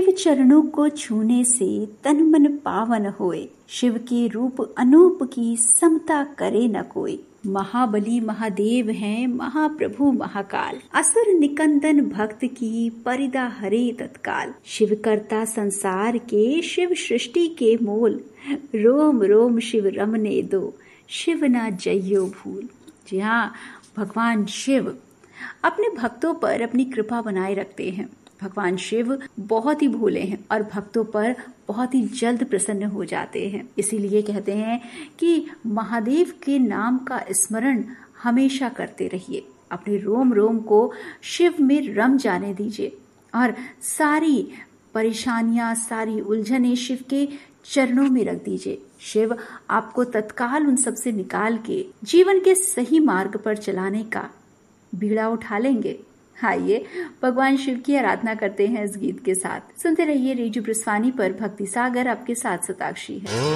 शिव चरणों को छूने से तन मन पावन होए, शिव के रूप अनूप की समता करे न कोई। महाबली महादेव हैं महाप्रभु महाकाल, असुर निकंदन भक्त की परिदा हरे तत्काल। शिव करता संसार के शिव सृष्टि के मोल, रोम रोम शिव रमने दो, शिव ना जइयो भूल। जी हाँ, भगवान शिव अपने भक्तों पर अपनी कृपा बनाए रखते हैं। भगवान शिव बहुत ही भोले हैं और भक्तों पर बहुत ही जल्द प्रसन्न हो जाते हैं। इसीलिए कहते हैं कि महादेव के नाम का स्मरण हमेशा करते रहिए, अपने रोम रोम को शिव में रम जाने दीजिए और सारी परेशानियां, सारी उलझनें शिव के चरणों में रख दीजिए। शिव आपको तत्काल उन सब से निकाल के जीवन के सही मार्ग पर चलाने का बीड़ा उठा लेंगे। आइए भगवान शिव की आराधना करते हैं इस गीत के साथ। सुनते रहिए रेडियो ब्रजवानी पर भक्ति सागर आपके साथ सताक्षी है।